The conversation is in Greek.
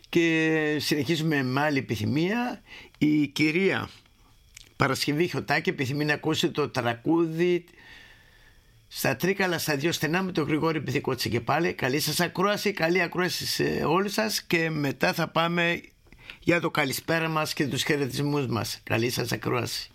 Και συνεχίζουμε με άλλη επιθυμία. Η κυρία Παρασκευή Χιωτάκη επιθυμεί να ακούσει το τραγούδι «Στα Τρίκαλα στα δυο στενά» με τον Γρηγόρη Πυθικότση. Και πάλι καλή σας ακρόαση, καλή ακρόαση σε όλους σας, και μετά θα πάμε για το καλησπέρα μας και τους χαιρετισμούς μας. Καλή σας ακρόαση.